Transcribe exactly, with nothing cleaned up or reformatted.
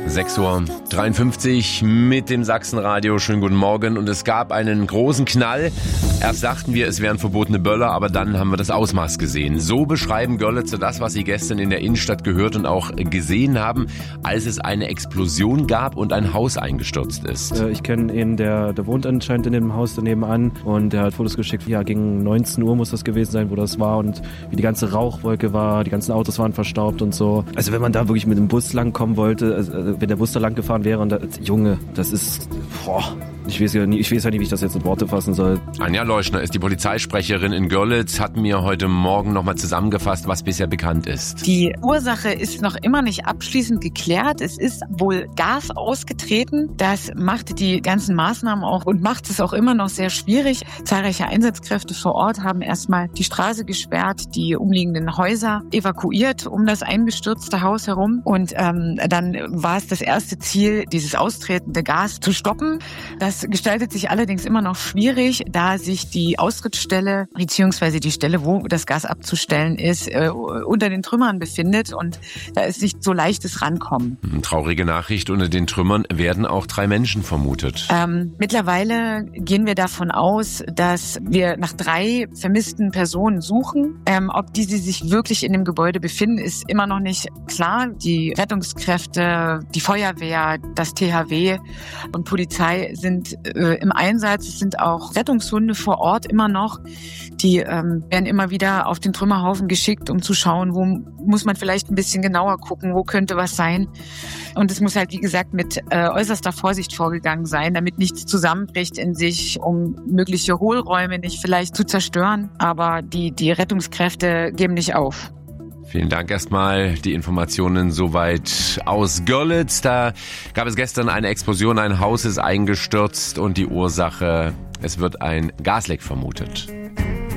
sechs Uhr dreiundfünfzig mit dem Sachsenradio. Schönen guten Morgen. Und es gab einen großen Knall. Erst dachten wir, es wären verbotene Böller, aber dann haben wir das Ausmaß gesehen. So beschreiben Görlitzer das, was sie gestern in der Innenstadt gehört und auch gesehen haben, als es eine Explosion gab und ein Haus eingestürzt ist. Ich kenne ihn, der, der wohnt anscheinend in dem Haus daneben an und der hat Fotos geschickt. Ja, gegen neunzehn Uhr muss das gewesen sein, wo das war und wie die ganze Rauchwolke war, die ganzen Autos waren verstaubt und so. Also wenn man da wirklich mit dem Bus langkommen wollte, also wenn der Bus da lang gefahren wäre und da, Junge, das ist, boah, ich weiß ja nie, ich weiß ja nicht, wie ich das jetzt in Worte fassen soll. Anja Leuschner ist die Polizeisprecherin in Görlitz, hat mir heute Morgen nochmal zusammengefasst, was bisher bekannt ist. Die Ursache ist noch immer nicht abschließend geklärt. Es ist wohl Gas ausgetreten. Das macht die ganzen Maßnahmen auch und macht es auch immer noch sehr schwierig. Zahlreiche Einsatzkräfte vor Ort haben erstmal die Straße gesperrt, die umliegenden Häuser evakuiert um das eingestürzte Haus herum. Und ähm, dann war es das erste Ziel, dieses austretende Gas zu stoppen. Das gestaltet sich allerdings immer noch schwierig, da sich die Austrittsstelle bzw. die Stelle, wo das Gas abzustellen ist, äh, unter den Trümmern befindet und da ist nicht so leichtes Rankommen. Traurige Nachricht, unter den Trümmern werden auch drei Menschen vermutet. Ähm, mittlerweile gehen wir davon aus, dass wir nach drei vermissten Personen suchen. Ähm, ob diese sich wirklich in dem Gebäude befinden, ist immer noch nicht klar. Die Rettungskräfte, die Feuerwehr, das T H W und Polizei sind äh, im Einsatz. Es sind auch Rettungshunde vor Ort immer noch. Die ähm, werden immer wieder auf den Trümmerhaufen geschickt, um zu schauen, wo muss man vielleicht ein bisschen genauer gucken, wo könnte was sein. Und es muss halt, wie gesagt, mit äh, äußerster Vorsicht vorgegangen sein, damit nichts zusammenbricht in sich, um mögliche Hohlräume nicht vielleicht zu zerstören. Aber die, die Rettungskräfte geben nicht auf. Vielen Dank erstmal. Die Informationen soweit aus Görlitz. Da gab es gestern eine Explosion, ein Haus ist eingestürzt und die Ursache, es wird ein Gasleck vermutet.